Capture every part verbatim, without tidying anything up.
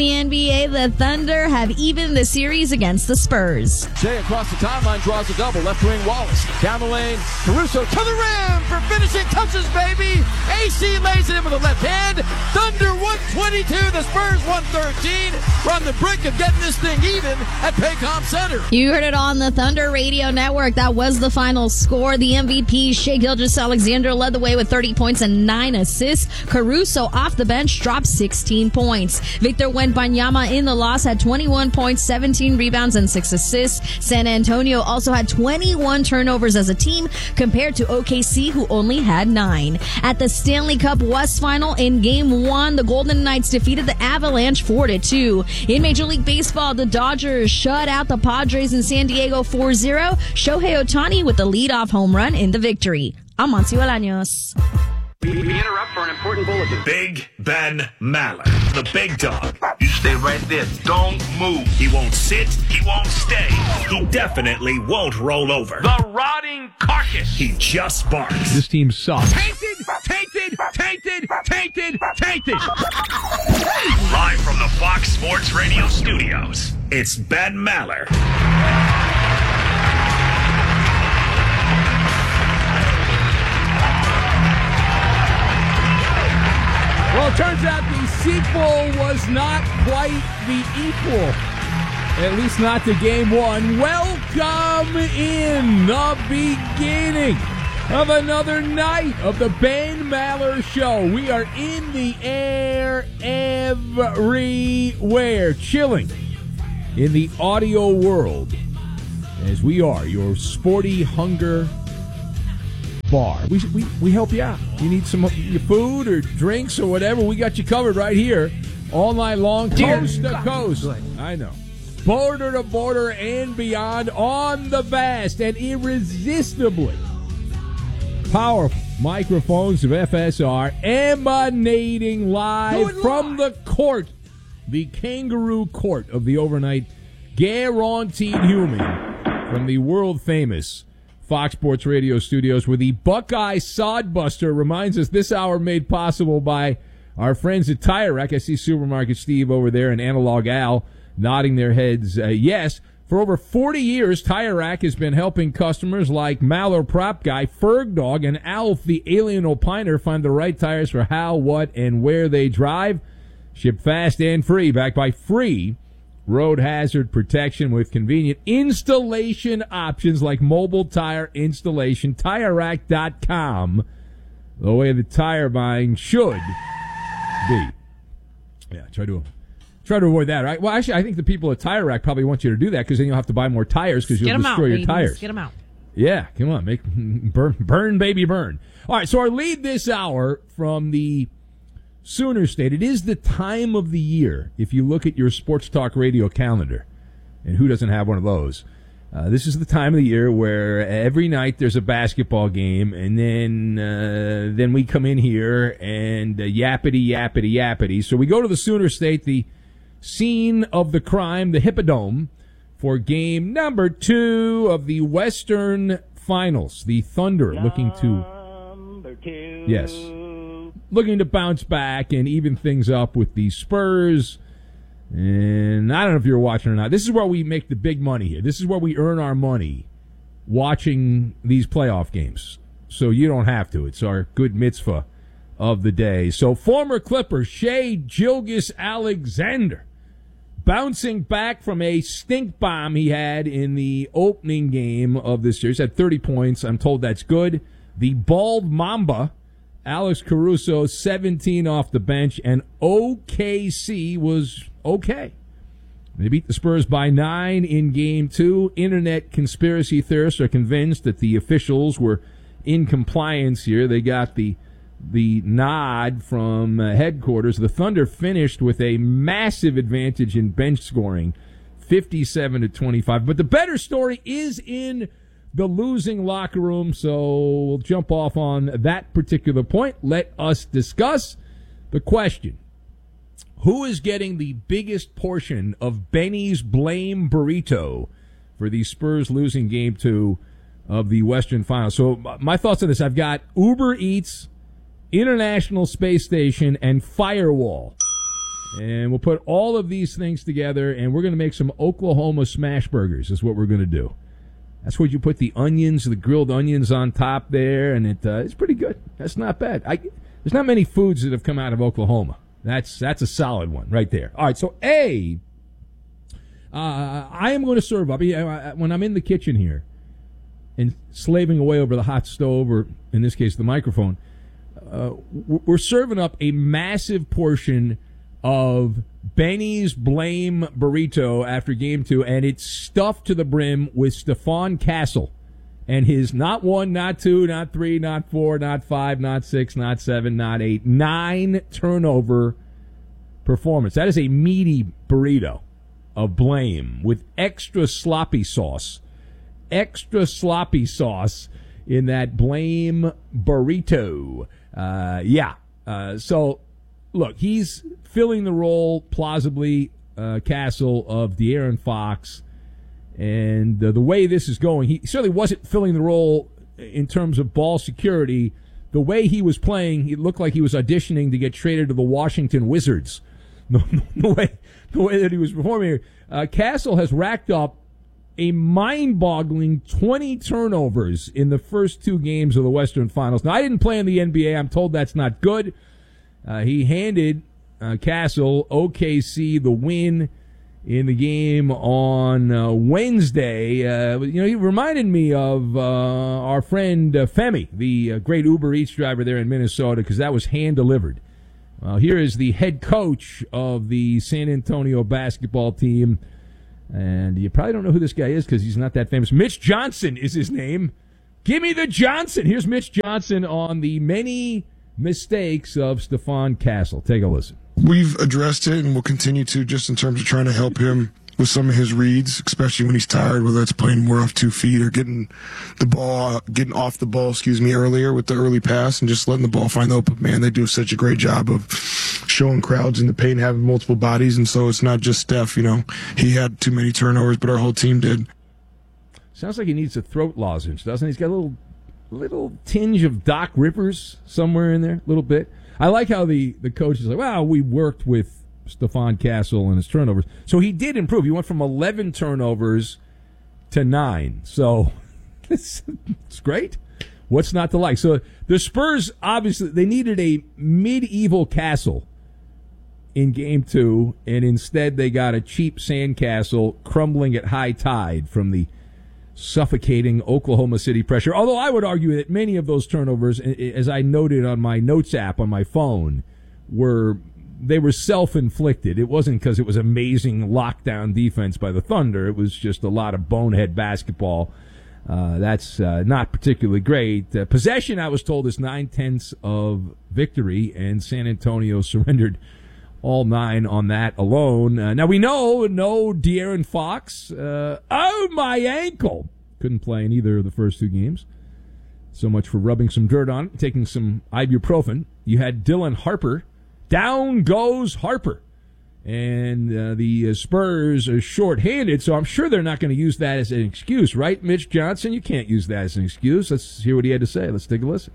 The N B A, the Thunder have evened the series against the Spurs. Shea across the timeline draws a double. Left wing Wallace. Down the lane. Caruso to the rim for finishing touches, baby. A C lays it in with the left hand. Thunder one twenty-two. The Spurs one thirteen. We're on the brink of getting this thing even at Paycom Center. You heard it on the Thunder Radio Network. That was the final score. The M V P, Shai Gilgeous-Alexander, led the way with thirty points and nine assists. Caruso off the bench dropped sixteen points. Victor Wembanyama in the loss had twenty-one points, seventeen rebounds, and six assists. San Antonio also had twenty-one turnovers as a team compared to O K C, who only had nine. At the Stanley Cup West Final in Game one, the Golden Knights defeated the Avalanche four to two. In Major League Baseball, the Dodgers shut out the Padres in San Diego four zero. Shohei Ohtani with the leadoff home run in the victory. I'm Monty Bolaños. We interrupt for an important bulletin. Big Ben Maller, the big dog. You stay right there. Don't move. He won't sit. He won't stay. He definitely won't roll over. The rotting carcass. He just barks. This team sucks. Tainted, tainted, tainted, tainted, tainted. Live from the Fox Sports Radio studios, it's Ben Maller. Well, it turns out the sequel was not quite the equal. At least not to game one. Welcome in the beginning of another night of the Ben Maller Show. We are in the air everywhere, chilling in the audio world as we are your sporty hunger bar. We, we we help you out. You need some your food or drinks or whatever. We got you covered right here all night long, coast to coast. I know. Border to border and beyond on the vast and irresistibly powerful microphones of F S R emanating live from the court, the kangaroo court of the overnight guaranteed human from the world famous Fox Sports Radio studios, where the Buckeye Sodbuster reminds us this hour made possible by our friends at Tire Rack. I see Supermarket Steve over there and Analog Al nodding their heads uh, yes. For over forty years, Tire Rack has been helping customers like Maller Prop Guy, Ferg Dog, and Alf the Alien Opiner find the right tires for how, what, and where they drive. Ship fast and free, backed by free road hazard protection with convenient installation options like mobile tire installation. Tire Rack dot com, the way the tire buying should be. Yeah, try to try to avoid that, right? Well, actually, I think the people at Tire Rack probably want you to do that because then you'll have to buy more tires because you'll destroy your tires. Get them out. Yeah, come on, make burn, burn, baby, burn. All right, so our lead this hour from the Sooner State. It is the time of the year, if you look at your sports talk radio calendar, and who doesn't have one of those? Uh, this is the time of the year where every night there's a basketball game, and then uh, then we come in here and uh, yappity, yappity, yappity. So we go to the Sooner State, the scene of the crime, the Hippodome, for game number two of the Western Finals. The Thunder looking to... Number two. Yes. Looking to bounce back and even things up with the Spurs. And I don't know if you're watching or not. This is where we make the big money here. This is where we earn our money watching these playoff games. So you don't have to. It's our good mitzvah of the day. So former Clipper Shai Gilgeous-Alexander bouncing back from a stink bomb he had in the opening game of this series. Had thirty points. I'm told that's good. The bald Mamba, Alex Caruso, seventeen off the bench, and O K C was okay. They beat the Spurs by nine in game two. Internet conspiracy theorists are convinced that the officials were in compliance here. They got the the nod from uh, headquarters. The Thunder finished with a massive advantage in bench scoring, fifty-seven to twenty-five. But the better story is in the losing locker room, so we'll jump off on that particular point. Let us discuss the question. Who is getting the biggest portion of Benny's blame burrito for the Spurs losing game two of the Western Finals? So my thoughts on this, I've got Uber Eats, International Space Station, and Firewall. And we'll put all of these things together, and we're going to make some Oklahoma smash burgers is what we're going to do. That's where you put the onions, the grilled onions on top there, and it uh, it's pretty good. That's not bad. I, there's not many foods that have come out of Oklahoma. That's that's a solid one right there. All right, so A, uh, I am going to serve up. When I'm in the kitchen here and slaving away over the hot stove, or in this case the microphone, uh, we're serving up a massive portion of Benny's Blame Burrito after game two, and it's stuffed to the brim with Stephon Castle and his not one, not two, not three, not four, not five, not six, not seven, not eight, nine turnover performance. That is a meaty burrito of blame with extra sloppy sauce. Extra sloppy sauce in that Blame Burrito. Uh, yeah. Uh, so, look, he's filling the role, plausibly, uh, Castle, of De'Aaron Fox. And uh, the way this is going, he certainly wasn't filling the role in terms of ball security. The way he was playing, it looked like he was auditioning to get traded to the Washington Wizards. No, no, the way, the way that he was performing here. Uh, Castle has racked up a mind-boggling twenty turnovers in the first two games of the Western Finals. Now, I didn't play in the N B A. I'm told that's not good. Uh, he handed uh, Castle, O K C, the win in the game on uh, Wednesday. Uh, you know, he reminded me of uh, our friend uh, Femi, the uh, great Uber Eats driver there in Minnesota, because that was hand-delivered. Well, here is the head coach of the San Antonio basketball team, and you probably don't know who this guy is because he's not that famous. Mitch Johnson is his name. Give me the Johnson. Here's Mitch Johnson on the many mistakes of Stephon Castle. Take a listen. We've addressed it and we'll continue to, just in terms of trying to help him with some of his reads, especially when he's tired, whether it's playing more off two feet or getting the ball, getting off the ball, excuse me, earlier with the early pass and just letting the ball find the open man. They do such a great job of showing crowds in the paint, having multiple bodies, and so it's not just Steph, you know. He had too many turnovers, but our whole team did. Sounds like he needs a throat lozenge, doesn't he? He's got a little little tinge of Doc Rivers somewhere in there, a little bit. I like how the, the coach is like, well, we worked with Stephon Castle and his turnovers. So he did improve. He went from eleven turnovers to nine. So it's, it's great. What's not to like? So the Spurs, obviously, they needed a medieval Castle in game two, and instead they got a cheap sandcastle crumbling at high tide from the suffocating Oklahoma City pressure. Although I would argue that many of those turnovers, as I noted on my notes app on my phone, were they were self-inflicted. It wasn't because it was amazing lockdown defense by the Thunder. It was just a lot of bonehead basketball. Uh, that's uh, not particularly great. Uh, possession, I was told, is nine-tenths of victory, and San Antonio surrendered all nine on that alone. Uh, now, we know no De'Aaron Fox. Uh, oh, my ankle! Couldn't play in either of the first two games. So much for rubbing some dirt on it, taking some ibuprofen. You had Dylan Harper. Down goes Harper. And uh, the Spurs are short-handed, so I'm sure they're not going to use that as an excuse, right, Mitch Johnson? You can't use that as an excuse. Let's hear what he had to say. Let's take a listen.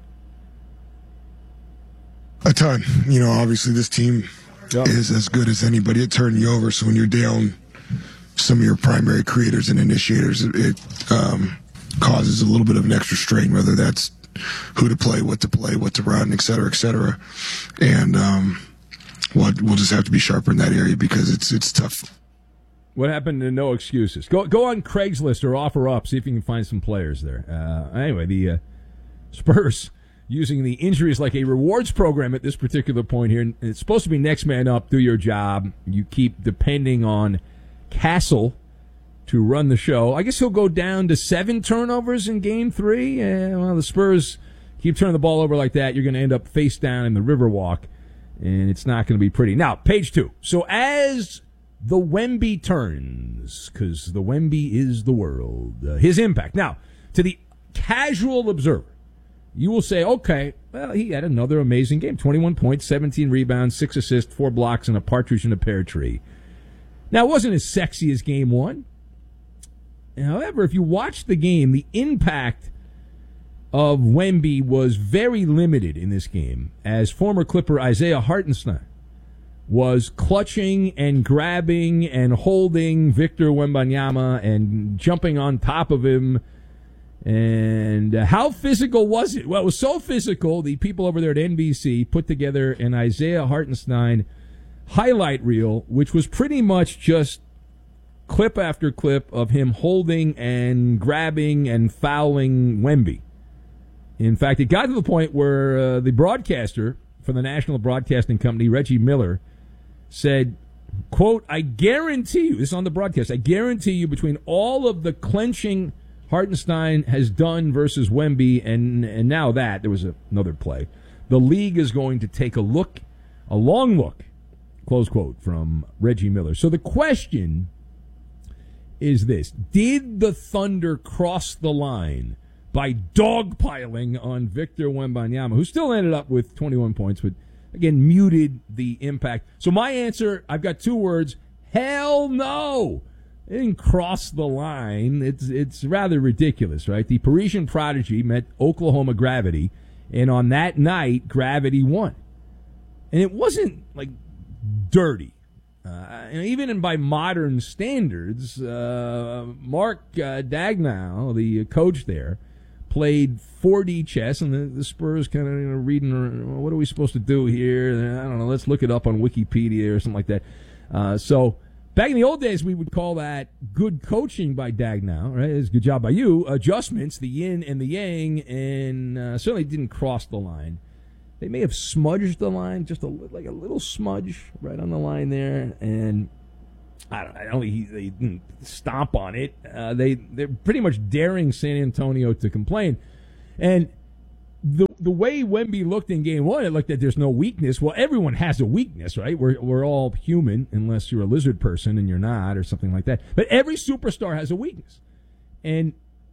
A ton. You know, obviously this team Yep. is as good as anybody at turning you over. So when you're down some of your primary creators and initiators, it, it um, causes a little bit of an extra strain, whether that's who to play, what to play, what to run, et cetera, et cetera. And um, we'll, we'll just have to be sharper in that area because it's it's tough. What happened to no excuses? Go go on Craigslist or offer up, see if you can find some players there. Uh, anyway, the uh, Spurs using the injuries like a rewards program at this particular point here. And it's supposed to be next man up, do your job. You keep depending on Castle to run the show. I guess he'll go down to seven turnovers in game three. And, well, the Spurs keep turning the ball over like that, you're going to end up face down in the Riverwalk, and it's not going to be pretty. Now, page two. So as the Wemby turns, because the Wemby is the world, uh, his impact. Now, to the casual observer, you will say, okay, well, he had another amazing game. twenty-one points, seventeen rebounds, six assists, four blocks, and a partridge in a pear tree. Now, it wasn't as sexy as game one. However, if you watch the game, the impact of Wemby was very limited in this game, as former Clipper Isaiah Hartenstein was clutching and grabbing and holding Victor Wembanyama and jumping on top of him. And uh, how physical was it? Well, it was so physical, the people over there at N B C put together an Isaiah Hartenstein highlight reel, which was pretty much just clip after clip of him holding and grabbing and fouling Wemby. In fact, it got to the point where uh, the broadcaster for the National Broadcasting Company, Reggie Miller, said, quote, I guarantee you, this is on the broadcast, I guarantee you between all of the clenching Hartenstein has done versus Wemby, and and now that, there was a, another play, the league is going to take a look, a long look, close quote from Reggie Miller. So the question is this: did the Thunder cross the line by dogpiling on Victor Wembanyama, who still ended up with twenty-one points, but again muted the impact? So my answer, I've got two words: hell no. They didn't cross the line. It's it's rather ridiculous, right? The Parisian Prodigy met Oklahoma Gravity, and on that night, Gravity won. And it wasn't, like, dirty. Uh, and even in, by modern standards, uh, Mark uh, Dagnall, the coach there, played four D chess, and the, the Spurs kind of, you know, reading, what are we supposed to do here? I don't know, let's look it up on Wikipedia or something like that. Uh, so... Back in the old days, we would call that good coaching by Dagnall, right? It's a good job by you. Adjustments, the yin and the yang, and uh, certainly didn't cross the line. They may have smudged the line, just a, like a little smudge right on the line there, and I don't, I don't think they didn't stomp on it. Uh, they, they're pretty much daring San Antonio to complain. And the the way Wemby looked in game one, it looked like there's no weakness. Well, everyone has a weakness, right? We're we're all human, unless you're a lizard person and you're not, or something like that. But every superstar has a weakness. And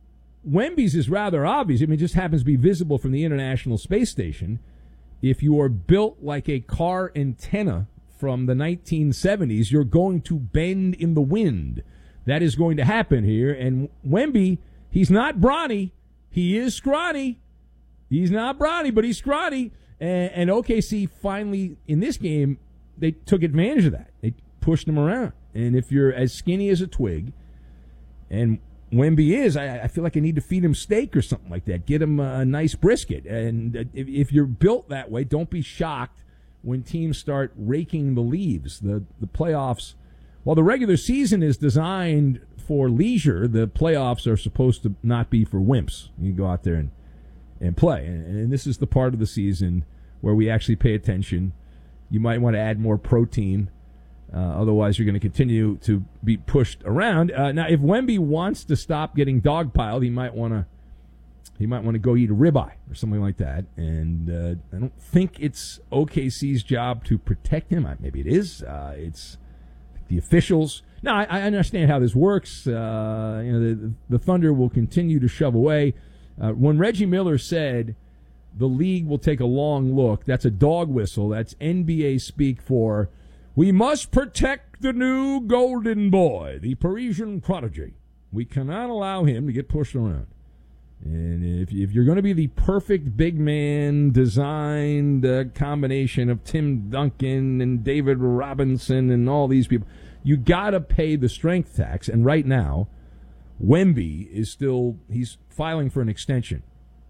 Wemby's is rather obvious. I mean, it just happens to be visible from the International Space Station. If you are built like a car antenna from the nineteen seventies, you're going to bend in the wind. That is going to happen here. And Wemby, he's not brawny. He is scrawny. He's not brawny, but he's scrawny. And, and O K C finally, in this game, they took advantage of that. They pushed him around. And if you're as skinny as a twig, and Wemby is, I, I feel like I need to feed him steak or something like that. Get him a, a nice brisket. And if, if you're built that way, don't be shocked when teams start raking the leaves. The, the playoffs, while the regular season is designed for leisure, the playoffs are supposed to not be for wimps. You go out there and and play. And, and this is the part of the season where we actually pay attention. You might want to add more protein. Uh, otherwise, you're going to continue to be pushed around. Uh, now, if Wemby wants to stop getting dogpiled, he might want to he might want to go eat a ribeye or something like that. And uh, I don't think it's O K C's job to protect him. Maybe it is. Uh, it's the officials. Now, I, I understand how this works. Uh, you know, the, the Thunder will continue to shove away. Uh, when Reggie Miller said the league will take a long look, that's a dog whistle. That's N B A speak for, we must protect the new golden boy, the Parisian prodigy. We cannot allow him to get pushed around. And if, if you're going to be the perfect big man designed uh, combination of Tim Duncan and David Robinson and all these people, you got to pay the strength tax. And right now, Wemby is still, he's filing for an extension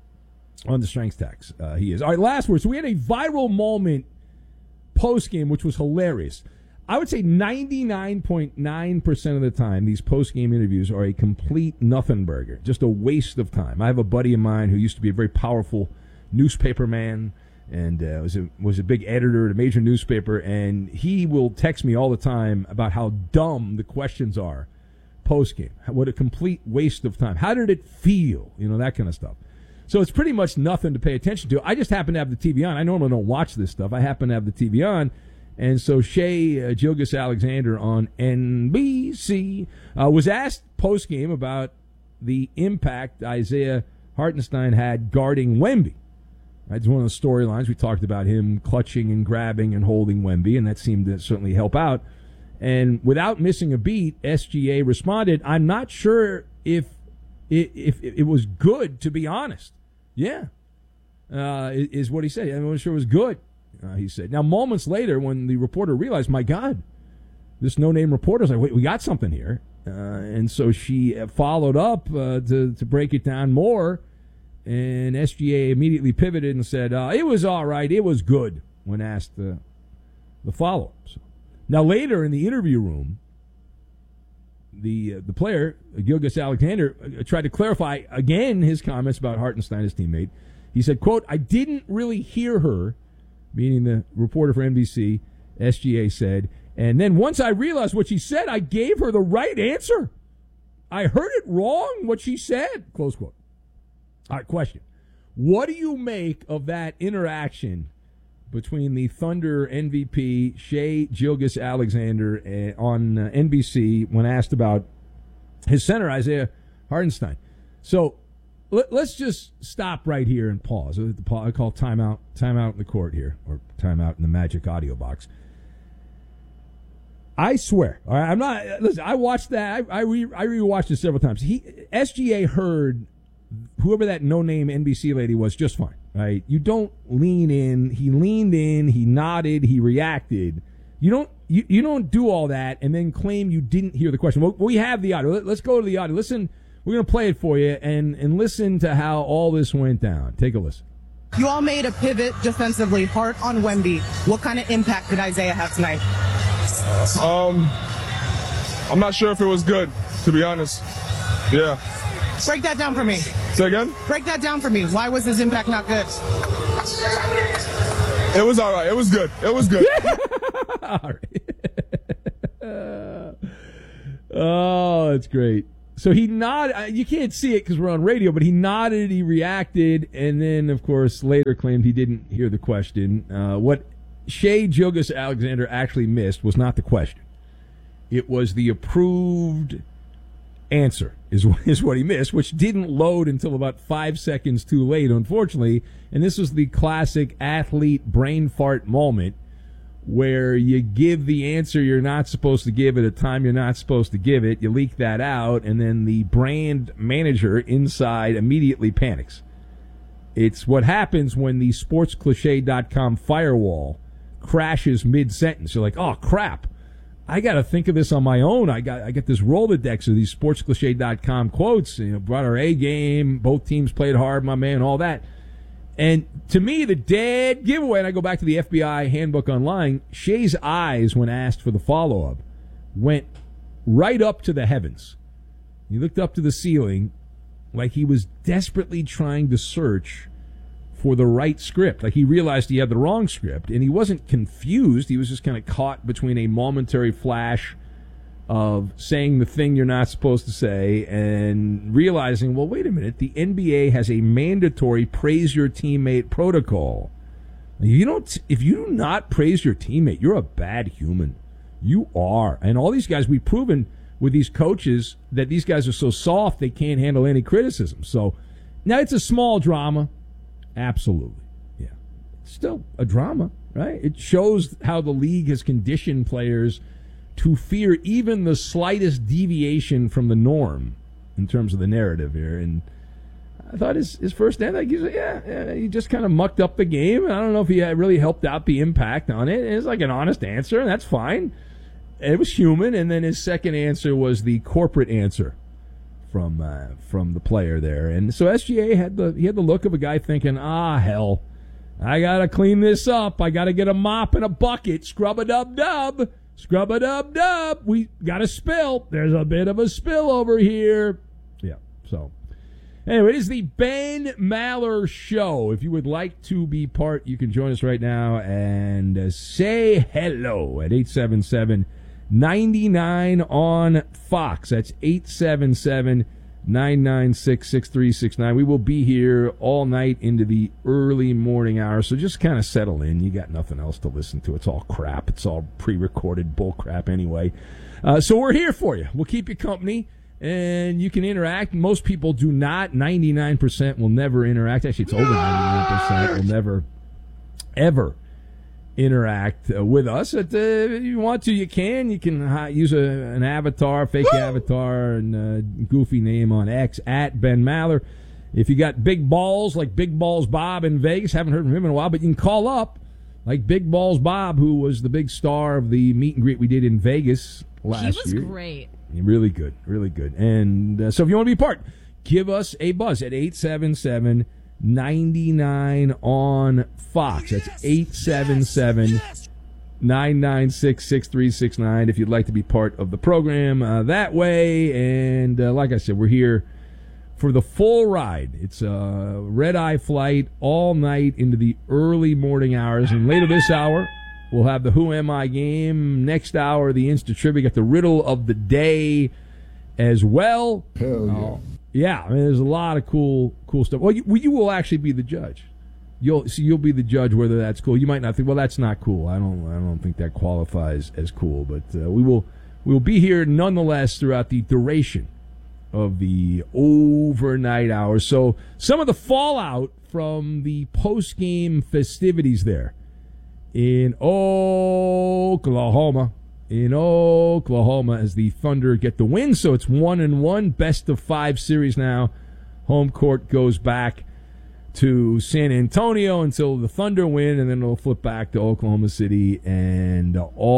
on the strength tax. Uh, he is. All right, last word. So we had a viral moment post-game, which was hilarious. I would say ninety-nine point nine percent of the time, these post-game interviews are a complete nothing burger, just a waste of time. I have a buddy of mine who used to be a very powerful newspaper man and uh, was a was a big editor at a major newspaper, and he will text me all the time about how dumb the questions are post-game. What a complete waste of time. How did it feel? You know, that kind of stuff. So it's pretty much nothing to pay attention to. I just happen to have the T V on. I normally don't watch this stuff. I happen to have the T V on. And so Shea uh, Gilgeous-Alexander on N B C uh, was asked post-game about the impact Isaiah Hartenstein had guarding Wemby. Right, it's one of the storylines. We talked about him clutching and grabbing and holding Wemby, and that seemed to certainly help out. And without missing a beat, S G A responded, I'm not sure if it, if it was good, to be honest. Yeah, uh, is what he said. I'm not sure it was good. uh, he said. Now, moments later, when the reporter realized, my God, this no-name reporter's like, wait, we got something here. Uh, and so she followed up uh, to, to break it down more, and S G A immediately pivoted and said, uh, it was all right, it was good, when asked uh, the follow-up. So, now, later in the interview room, the uh, the player, Gilgeous-Alexander, uh, tried to clarify again his comments about Hartenstein, his teammate. He said, quote, I didn't really hear her, meaning the reporter for N B C, S G A said, and then once I realized what she said, I gave her the right answer. I heard it wrong, what she said, close quote. All right, question. What do you make of that interaction between the Thunder M V P, Shai Gilgeous-Alexander, uh, on uh, N B C when asked about his center, Isaiah Hartenstein? So let, let's just stop right here and pause. I call timeout, timeout in the court here, or timeout in the Magic audio box. I swear, all right, I'm not. Listen, I watched that. I I, re, I rewatched it several times. He S G A heard whoever that no-name N B C lady was just fine, right? You don't lean in. He leaned in. He nodded. He reacted. You don't. You, you don't do all that and then claim you didn't hear the question. Well, we have the audio. Let, let's go to the audio. Listen. We're gonna play it for you and and listen to how all this went down. Take a listen. You all made a pivot defensively, hard on Wemby. What kind of impact did Isaiah have tonight? Um, I'm not sure if it was good, to be honest. Yeah. Break that down for me. Say again? Break that down for me. Why was his impact not good? It was all right. It was good. It was good. All right. Oh, that's great. So he nodded. You can't see it because we're on radio, but he nodded, he reacted, and then, of course, later claimed he didn't hear the question. Uh, what Shai Gilgeous-Alexander actually missed was not the question. It was the approved answer is, is what he missed, which didn't load until about five seconds too late, unfortunately. And this was the classic athlete brain fart moment where you give the answer you're not supposed to give at a time you're not supposed to give it. You leak that out, and then the brand manager inside immediately panics. It's what happens when the sports cliche dot com firewall crashes mid-sentence. You're like, oh, crap. I got to think of this on my own. I got I get this Rolodex of these sports cliche dot com quotes. You know, brought our A game. Both teams played hard, my man, all that. And to me, the dead giveaway, and I go back to the F B I handbook online, Shai's eyes, when asked for the follow-up, went right up to the heavens. He looked up to the ceiling like he was desperately trying to search for the right script. Like he realized he had the wrong script, and he wasn't confused. He was just kind of caught between a momentary flash of saying the thing you're not supposed to say and realizing, well, wait a minute, the N B A has a mandatory praise your teammate protocol. You don't, if you do not praise your teammate, you're a bad human. You are. And all these guys, we've proven with these coaches that these guys are so soft they can't handle any criticism. So now it's a small drama. Absolutely. Yeah. Still a drama, right? It shows how the league has conditioned players to fear even the slightest deviation from the norm in terms of the narrative here. And I thought his, his first end, like, he's like, yeah, yeah, he just kind of mucked up the game. I don't know if he really helped out the impact on it. It's like an honest answer, and that's fine. It was human. And then his second answer was the corporate answer from uh, from the player there. And so S G A had the he had the look of a guy thinking, ah, hell, I got to clean this up. I got to get a mop and a bucket. Scrub-a-dub-dub. Scrub-a-dub-dub. We got a spill. There's a bit of a spill over here. Yeah, so anyway, it is the Ben Maller Show. If you would like to be part, you can join us right now and uh, say hello at eight seven seven, nine nine on Fox. That's eight seven seven, nine nine six, six three six nine. We will be here all night into the early morning hours, so just kind of settle in. You got nothing else to listen to. It's all crap. It's all pre-recorded bull crap anyway. Uh, so we're here for you. We'll keep you company, and you can interact. Most people do not. ninety-nine percent will never interact. Actually, it's over ninety-nine percent will never, ever interact uh, with us. At, uh, if you want to, you can. You can uh, use a, an avatar, fake Woo! avatar, and uh, goofy name on X, at Ben Maller. If you got big balls like Big Balls Bob in Vegas, haven't heard from him in a while, but you can call up like Big Balls Bob, who was the big star of the meet and greet we did in Vegas last year. He was year. great. Really good, really good. And uh, so if you want to be part, give us a buzz at eight seven seven, nine nine on Fox. That's eight seven seven, nine nine six, six three six nine if you'd like to be part of the program uh, that way. And uh, like I said, we're here for the full ride. It's a red-eye flight all night into the early morning hours. And later this hour, we'll have the Who Am I game. Next hour, the Insta Trivia. Got the riddle of the day as well. Hell yeah. Uh, yeah, I mean, there's a lot of cool cool stuff. Well, you, you will actually be the judge. You'll so you'll be the judge whether that's cool. You might not think, well, that's not cool. I don't I don't think that qualifies as cool. But uh, we will we will be here nonetheless throughout the duration of the overnight hours. So some of the fallout from the post-game festivities there in Oklahoma. In Oklahoma as the Thunder get the win. So it's one and one, best of five series now. Home court goes back to San Antonio until the Thunder win, and then it'll flip back to Oklahoma City and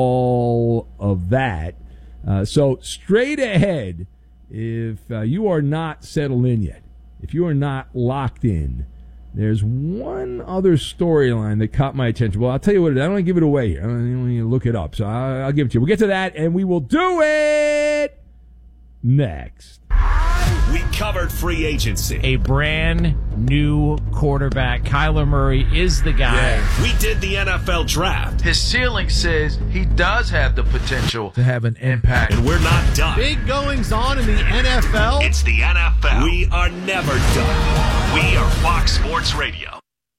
all of that. Uh, so straight ahead, if uh, you are not settled in yet, if you are not locked in, there's one other storyline that caught my attention. Well, I'll tell you what it is. I don't want to give it away here. I don't want you to look it up, so I'll, I'll give it to you. We'll get to that, and we will do it next. We covered free agency. A brand new quarterback. Kyler Murray is the guy. Yeah. We did the N F L draft. His ceiling says he does have the potential to have an impact. And we're not done. Big goings on in the N F L. It's the N F L. We are never done. We are Fox Sports Radio.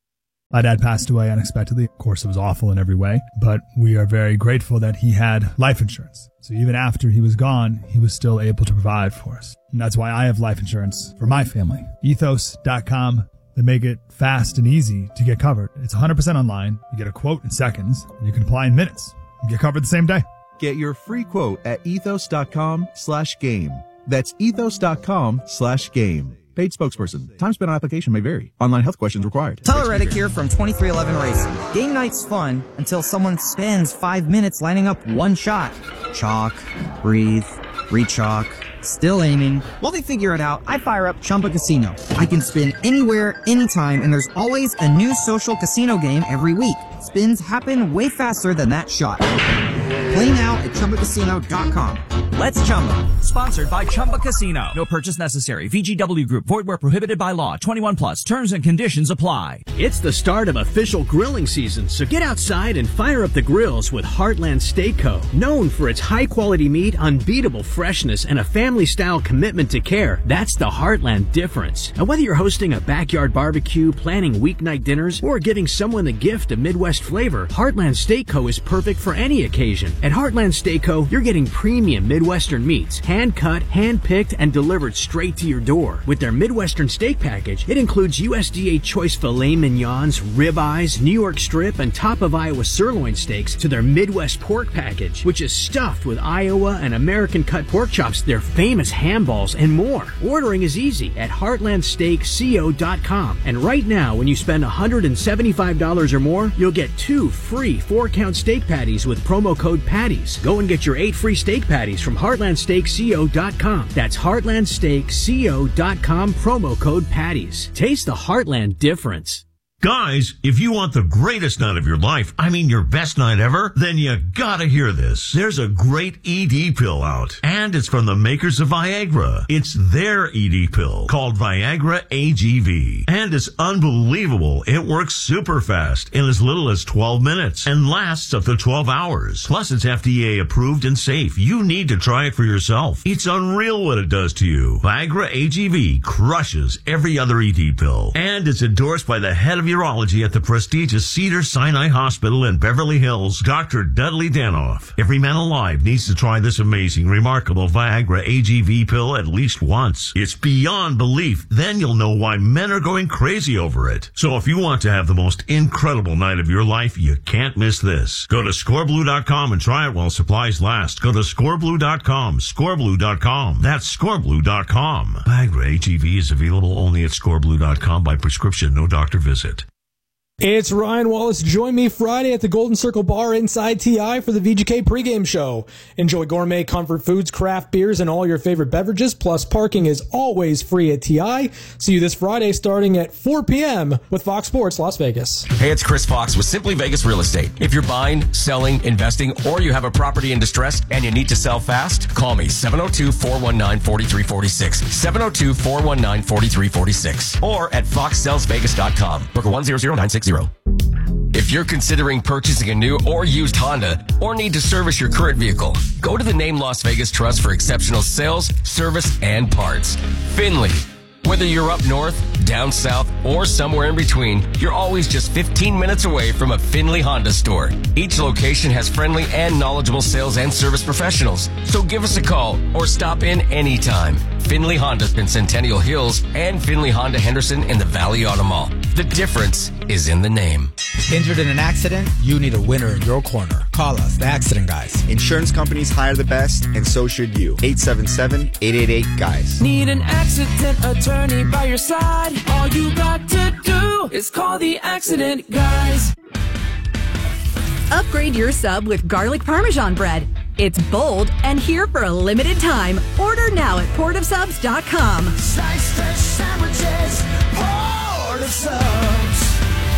My dad passed away unexpectedly. Of course, it was awful in every way, but we are very grateful that he had life insurance. So even after he was gone, he was still able to provide for us. And that's why I have life insurance for my family. Ethos dot com. They make it fast and easy to get covered. It's one hundred percent online. You get a quote in seconds, and you can apply in minutes. You get covered the same day. Get your free quote at ethos dot com slash game. That's ethos dot com slash game. Paid spokesperson. Time spent on application may vary. Online health questions required. Tyler Reddick here from twenty-three eleven Racing. Game night's fun until someone spends five minutes lining up one shot. Chalk, breathe, re-chalk, still aiming. While they figure it out, I fire up Chumba Casino. I can spin anywhere, anytime, and there's always a new social casino game every week. Spins happen way faster than that shot. Play now at Chumba Casino dot com. Let's Chumba. Sponsored by Chumba Casino. No purchase necessary. V G W Group. Void where prohibited by law. twenty-one plus. Terms and conditions apply. It's the start of official grilling season, so get outside and fire up the grills with Heartland Steak Co. Known for its high-quality meat, unbeatable freshness, and a family-style commitment to care, that's the Heartland difference. And whether you're hosting a backyard barbecue, planning weeknight dinners, or giving someone the gift of Midwest flavor, Heartland Steak Co. is perfect for any occasion. At Heartland Steak Co., you're getting premium Midwestern meats, hand-cut, hand-picked, and delivered straight to your door. With their Midwestern steak package, it includes U S D A choice filet mignons, ribeyes, New York strip, and top of Iowa sirloin steaks to their Midwest pork package, which is stuffed with Iowa and American cut pork chops, their famous ham balls, and more. Ordering is easy at heartland steak co dot com. And right now, when you spend one hundred seventy-five dollars or more, you'll get two free four-count steak patties with promo code PATTIES. Go and get your eight free steak patties from heartland steak co dot com. That's heartland steak co dot com, promo code PATTIES. Taste the Heartland difference. Guys, if you want the greatest night of your life, I mean your best night ever, then you gotta hear this. There's a great E D pill out, and it's from the makers of Viagra. It's their E D pill called Viagra A G V, and it's unbelievable. It works super fast in as little as twelve minutes and lasts up to twelve hours. Plus, it's F D A approved and safe. You need to try it for yourself. It's unreal what it does to you. Viagra A G V crushes every other E D pill, and it's endorsed by the head of urology at the prestigious Cedars-Sinai Hospital in Beverly Hills, Doctor Dudley Danoff. Every man alive needs to try this amazing, remarkable Viagra A G V pill at least once. It's beyond belief. Then you'll know why men are going crazy over it. So if you want to have the most incredible night of your life, you can't miss this. Go to score blue dot com and try it while supplies last. Go to score blue dot com, score blue dot com. That's score blue dot com. Viagra A G V is available only at score blue dot com by prescription, no doctor visit. It's Ryan Wallace. Join me Friday at the Golden Circle Bar inside T I for the V G K pregame show. Enjoy gourmet comfort foods, craft beers, and all your favorite beverages. Plus, parking is always free at T I. See you this Friday starting at four p.m. with Fox Sports Las Vegas. Hey, it's Chris Fox with Simply Vegas Real Estate. If you're buying, selling, investing, or you have a property in distress and you need to sell fast, call me seven oh two, four one nine, four three four six, seven oh two, four one nine, four three four six, or at fox sells vegas dot com. Booker one zero zero nine six zero. If you're considering purchasing a new or used Honda or need to service your current vehicle, go to the Name Las Vegas Trust for exceptional sales, service, and parts. Finley. Whether you're up north, down south, or somewhere in between, you're always just fifteen minutes away from a Finley Honda store. Each location has friendly and knowledgeable sales and service professionals. So give us a call or stop in anytime. Finley Honda in Centennial Hills and Finley Honda Henderson in the Valley Auto Mall. The difference is in the name. Injured in an accident? You need a winner in your corner. Call us, the Accident Guys. Insurance companies hire the best, and so should you. eight seven seven, eight eight eight, GUYS. Need an accident attorney by your side? All you got to do is call the Accident Guys. Upgrade your sub with garlic parmesan bread. It's bold and here for a limited time. Order now at port of subs dot com. Slice fresh sandwiches, Port of Subs.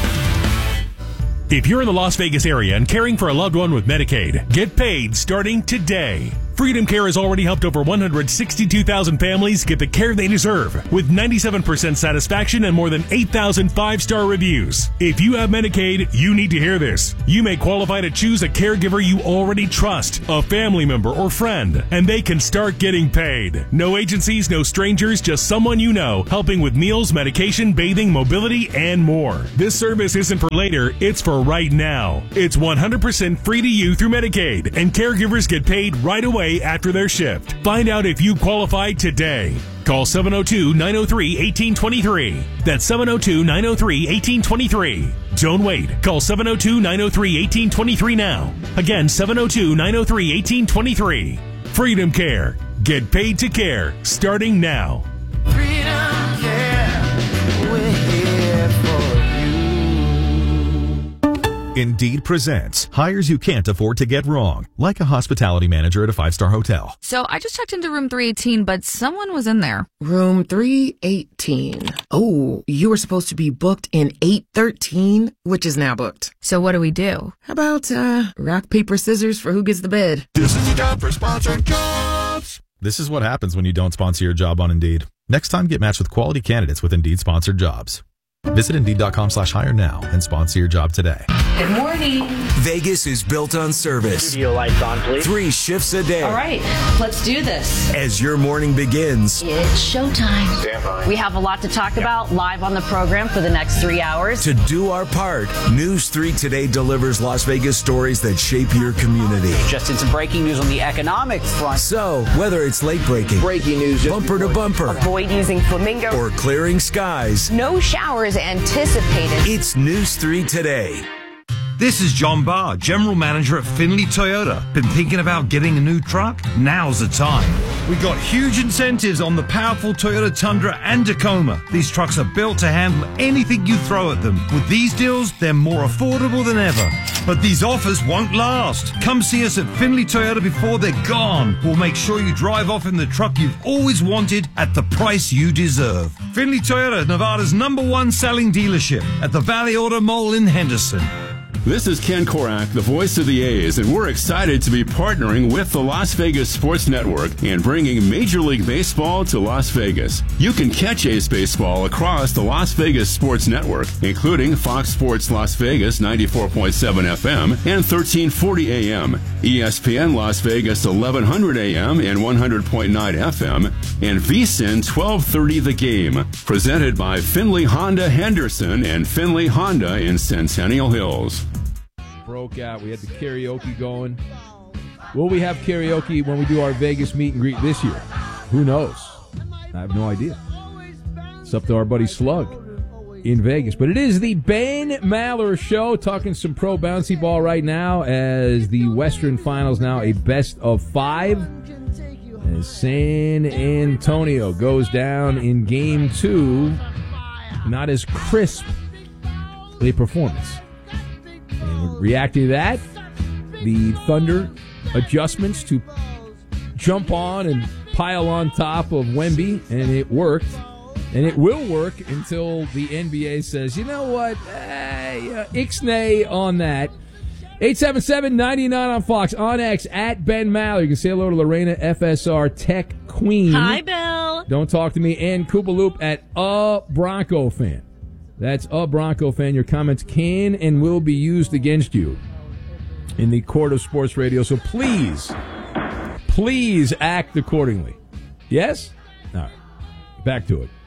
If you're in the Las Vegas area and caring for a loved one with Medicaid, get paid starting today. Freedom Care has already helped over one hundred sixty-two thousand families get the care they deserve with ninety-seven percent satisfaction and more than eight thousand five-star reviews. If you have Medicaid, you need to hear this. You may qualify to choose a caregiver you already trust, a family member or friend, and they can start getting paid. No agencies, no strangers, just someone you know, helping with meals, medication, bathing, mobility, and more. This service isn't for later, it's for right now. It's one hundred percent free to you through Medicaid, and caregivers get paid right away after their shift. Find out if you qualify today. Call seven oh two, nine oh three, one eight two three. That's seven oh two, nine oh three, one eight two three. Don't wait. Call seven oh two, nine oh three, one eight two three now. Again, seven oh two, nine oh three, one eight two three. Freedom Care. Get paid to care. Starting now. Freedom Care. We're here for you. Indeed presents hires you can't afford to get wrong, like a hospitality manager at a five-star hotel. So I just checked into room three eighteen, but someone was in there. Room three eighteen. Oh, you were supposed to be booked in eight thirteen, which is now booked. So what do we do? How about, uh, rock, paper, scissors for who gets the bed? This is the job for sponsored jobs. This is what happens when you don't sponsor your job on Indeed. Next time, get matched with quality candidates with Indeed sponsored jobs. Visit Indeed.com slash hire now and sponsor your job today. Good morning. Vegas is built on service. Studio lights on, please. Three shifts a day. All right, let's do this. As your morning begins. It's showtime. Stand by. We have a lot to talk about live on the program for the next three hours. To do our part, News three Today delivers Las Vegas stories that shape your community. Just in some breaking news on the economic front. So, whether it's late breaking, breaking news, bumper to bumper, avoid using flamingo, or clearing skies, no showers anticipated. It's News three Today. This is John Barr, General Manager at Finley Toyota. Been thinking about getting a new truck? Now's the time. We got huge incentives on the powerful Toyota Tundra and Tacoma. These trucks are built to handle anything you throw at them. With these deals, they're more affordable than ever. But these offers won't last. Come see us at Finley Toyota before they're gone. We'll make sure you drive off in the truck you've always wanted at the price you deserve. Finley Toyota, Nevada's number one selling dealership at the Valley Auto Mall in Henderson. This is Ken Korak, the voice of the A's, and we're excited to be partnering with the Las Vegas Sports Network and bringing Major League Baseball to Las Vegas. You can catch A's baseball across the Las Vegas Sports Network, including Fox Sports Las Vegas ninety-four point seven F M and thirteen forty A M, E S P N Las Vegas eleven hundred A M and one hundred point nine F M, and V S I N twelve thirty The Game, presented by Finley Honda Henderson and Finley Honda in Centennial Hills. Broke out. We had the karaoke going. Will we have karaoke when we do our Vegas meet and greet this year? Who knows? I have no idea. It's up to our buddy Slug in Vegas. But it is the Ben Maller Show, talking some pro bouncy ball right now as the Western Finals now a best of five. As San Antonio goes down in game two, not as crisp a performance. And reacting to that, the Thunder adjustments to jump on and pile on top of Wemby, and it worked. And it will work until the N B A says, you know what, hey, uh, ixnay on that. eight seven seven, nine nine on Fox, on X, at Ben Maller. You can say hello to Lorena, F S R Tech Queen. Hi, Bill. Don't talk to me. And Koopa Loop at a Bronco fan. That's a Bronco fan. Your comments can and will be used against you in the court of sports radio. So please, please act accordingly. Yes? All right. Back to it.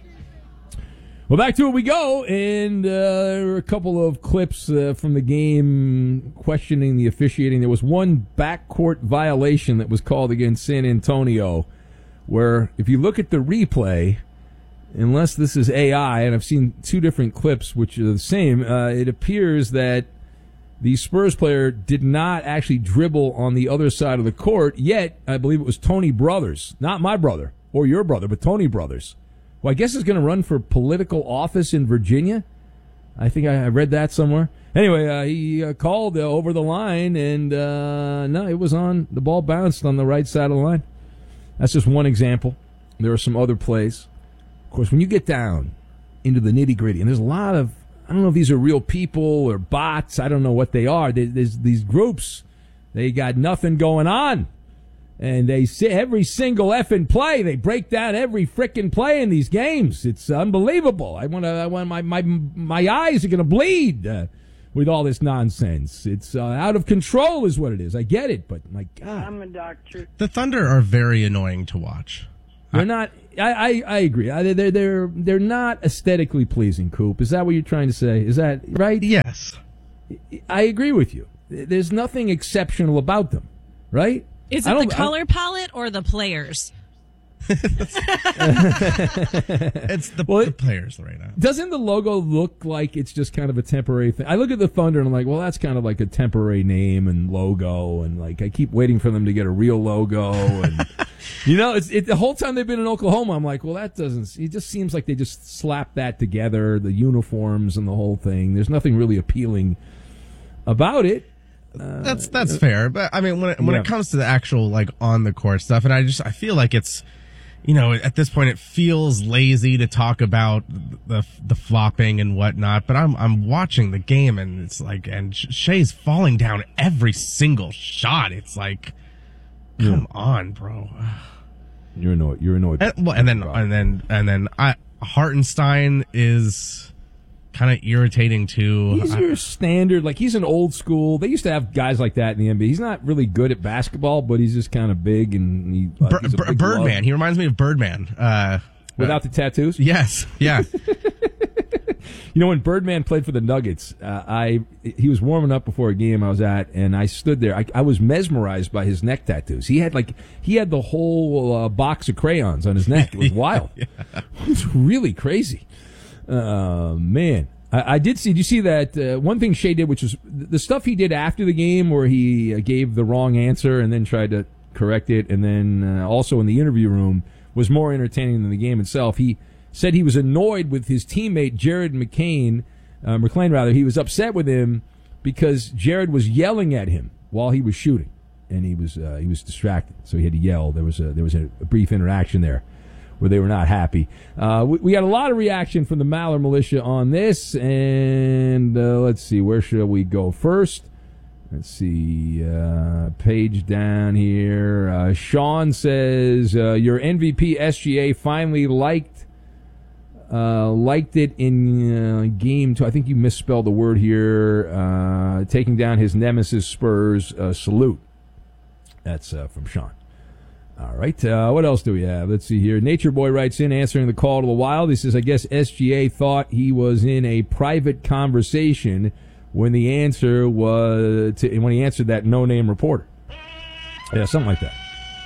Well, back to it we go, and uh, there were a couple of clips uh, from the game questioning the officiating. There was one backcourt violation that was called against San Antonio, where if you look at the replay, unless this is A I, and I've seen two different clips which are the same, uh, it appears that the Spurs player did not actually dribble on the other side of the court, yet I believe it was Tony Brothers, not my brother or your brother, but Tony Brothers. Well, I guess he's going to run for political office in Virginia. I think I read that somewhere. Anyway, uh, he uh, called uh, over the line, and uh, no, it was on. The ball bounced on the right side of the line. That's just one example. There are some other plays. Of course, when you get down into the nitty-gritty, and there's a lot of, I don't know if these are real people or bots. I don't know what they are. There's these groups. They got nothing going on. And they see every single effing play. They break down every frickin' play in these games. It's unbelievable. I want to. I want my my my eyes are going to bleed uh, with all this nonsense. It's uh, out of control, is what it is. I get it, but my God, I'm a doctor. The Thunder are very annoying to watch. They're I, not. I, I, I agree. I, they're they're they're not aesthetically pleasing. Coop, is that what you're trying to say? Is that right? Yes, I agree with you. There's nothing exceptional about them, right? Is it the color palette or the players? It's the, well, the players right now. Doesn't the logo look like it's just kind of a temporary thing? I look at the Thunder and I'm like, well, that's kind of like a temporary name and logo, and like I keep waiting for them to get a real logo. And you know, it's it, the whole time they've been in Oklahoma, I'm like, well, that doesn't. It just seems like they just slapped that together, the uniforms and the whole thing. There's nothing really appealing about it. Uh, that's that's fair, but I mean, when it, when yeah. it comes to the actual like on the court stuff, and I just I feel like it's, you know, at this point it feels lazy to talk about the the flopping and whatnot. But I'm I'm watching the game and it's like, and Shea's falling down every single shot. It's like, come yeah. on, bro. You're annoyed. You're annoyed. And, well, and then and then and then I Hartenstein is kind of irritating too. He's your standard, like he's an old school. They used to have guys like that in the N B A. He's not really good at basketball, but he's just kind of big and he, uh, Bir- Bir- Birdman. Love. He reminds me of Birdman. Uh, Without uh, the tattoos? Yes. Yeah. You know, when Birdman played for the Nuggets, uh, I he was warming up before a game I was at, and I stood there. I, I was mesmerized by his neck tattoos. He had like he had the whole uh, box of crayons on his neck. It was wild. yeah. It was really crazy. Uh, man, I, I did see. Did you see that uh, one thing Shea did, which was the stuff he did after the game, where he uh, gave the wrong answer and then tried to correct it, and then uh, also in the interview room was more entertaining than the game itself. He said he was annoyed with his teammate Jared McCain, uh, McClain rather. He was upset with him because Jared was yelling at him while he was shooting, and he was uh, he was distracted, so he had to yell. There was a there was a, a brief interaction there where they were not happy. Uh, we, we had a lot of reaction from the Maller Militia on this, and uh, let's see, where shall we go first? Let's see, uh, page down here. Uh, Sean says, uh, your M V P S G A finally liked uh, liked it in uh, game two. I think you misspelled the word here. Uh, taking down his nemesis Spurs. Uh, salute. That's uh, from Sean. All right, uh, what else do we have? Let's see here. Nature Boy writes in, answering the call to the wild. He says, I guess S G A thought he was in a private conversation when the answer was to, when he answered that no-name reporter. Yeah, something like that.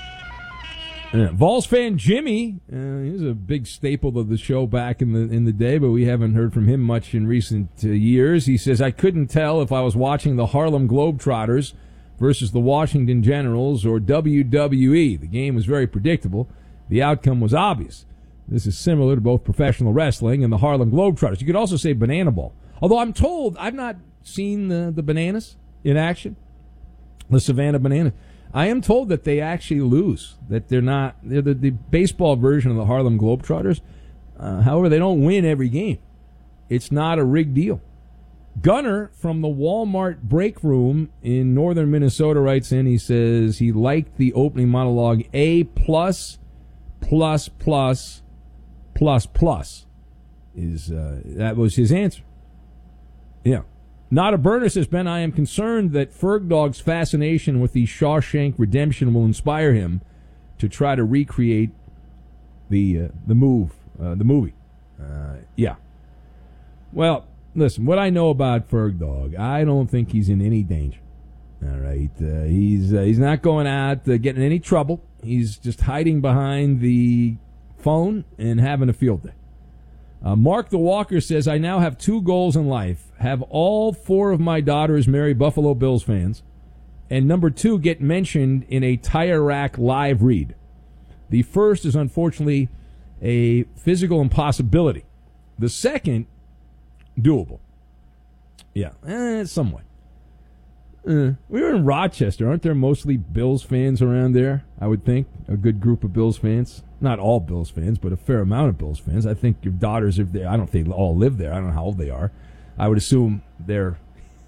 Yeah. Vols fan Jimmy, uh, he was a big staple of the show back in the in the day, but we haven't heard from him much in recent uh, years. He says, I couldn't tell if I was watching the Harlem Globetrotters versus the Washington Generals or W W E. The game was very predictable. The outcome was obvious. This is similar to both professional wrestling and the Harlem Globetrotters. You could also say Banana Ball. Although I'm told, I've not seen the, the bananas in action, the Savannah Bananas. I am told that they actually lose, that they're not, they're the, the baseball version of the Harlem Globetrotters. Uh, however, they don't win every game. It's not a rigged deal. Gunner from the Walmart break room in northern Minnesota writes in, he says he liked the opening monologue A plus, plus, plus, plus, plus. Is, uh, that was his answer. Yeah. Not a burner, says Ben. I am concerned that Ferg Dog's fascination with the Shawshank Redemption will inspire him to try to recreate the uh, the move, uh, the movie. Uh, yeah. Well, listen, what I know about Ferg Dog, I don't think he's in any danger. All right. Uh, he's uh, he's not going out uh, getting in any trouble. He's just hiding behind the phone and having a field day. Uh, Mark the Walker says, I now have two goals in life. Have all four of my daughters marry Buffalo Bills fans. And number two, get mentioned in a tire rack live read. The first is unfortunately a physical impossibility. The second, doable. Yeah, eh, somewhat. Uh, we were in Rochester. Aren't there mostly Bills fans around there? I would think. A good group of Bills fans. Not all Bills fans, but a fair amount of Bills fans. I think your daughters, if they, I don't think they all live there. I don't know how old they are. I would assume they're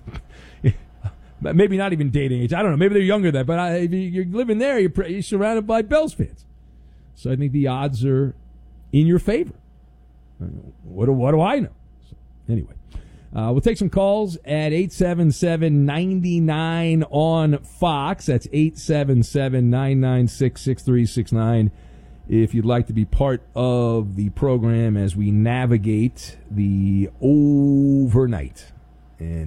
maybe not even dating age. I don't know. Maybe they're younger than that. But I, if you're living there, you're, you're surrounded by Bills fans. So I think the odds are in your favor. What do, what do I know? So, anyway. Uh, we'll take some calls at eight seven seven, nine nine on Fox. That's eight seven seven, nine nine six, six three six nine if you'd like to be part of the program as we navigate the overnight. And